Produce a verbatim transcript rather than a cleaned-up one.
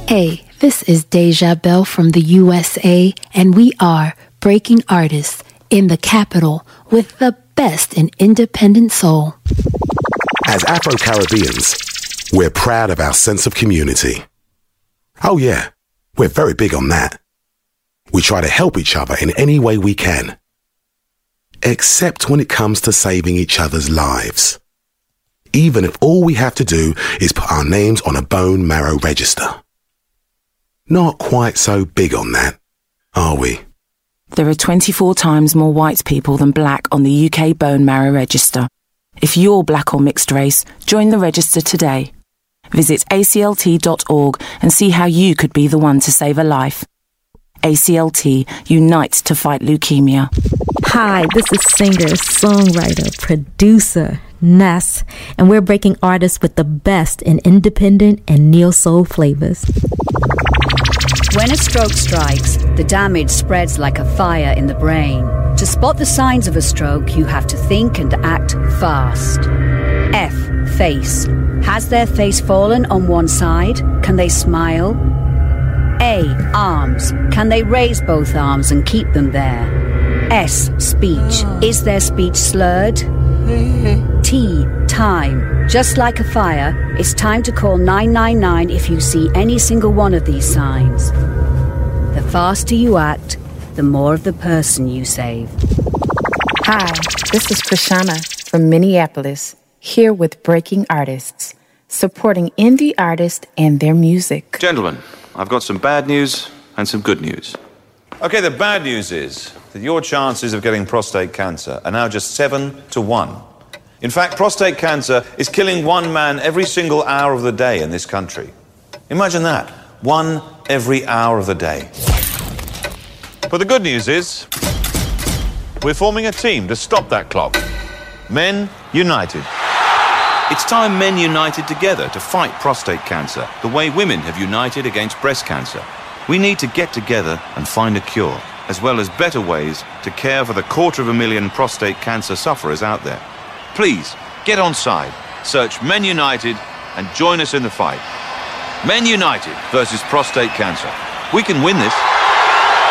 Hey, this is Deja Bell from the U S A, and we are Breaking Artists in the capital with the best in independent soul. As Afro-Caribbeans, we're proud of our sense of community. Oh yeah, we're very big on that. We try to help each other in any way we can. Except when it comes to saving each other's lives. Even if all we have to do is put our names on a bone marrow register. Not quite so big on that, are we? There are twenty-four times more white people than black on the U K bone marrow register. If you're black or mixed race, join the register today. Visit A C L T dot org and see how you could be the one to save a life. A C L T, unite to fight leukemia. Hi, this is singer, songwriter, producer, Ness, and we're breaking artists with the best in independent and neo-soul flavors. When a stroke strikes, the damage spreads like a fire in the brain. To spot the signs of a stroke, you have to think and act fast. F. Face. Has their face fallen on one side? Can they smile? A. Arms. Can they raise both arms and keep them there? S. Speech. Is their speech slurred? T. Time. Just like a fire, it's time to call nine nine nine if you see any single one of these signs. The faster you act, the more of the person you save. Hi, this is Krishana from Minneapolis, here with Breaking Artists, supporting indie artists and their music. Gentlemen, I've got some bad news and some good news. Okay, the bad news is that your chances of getting prostate cancer are now just seven to one. In fact, prostate cancer is killing one man every single hour of the day in this country. Imagine that, one every hour of the day. But the good news is, we're forming a team to stop that clock. Men United. It's time men united together to fight prostate cancer, the way women have united against breast cancer. We need to get together and find a cure, as well as better ways to care for the quarter of a million prostate cancer sufferers out there. Please, get on side, search Men United and join us in the fight. Men United versus prostate cancer. We can win this.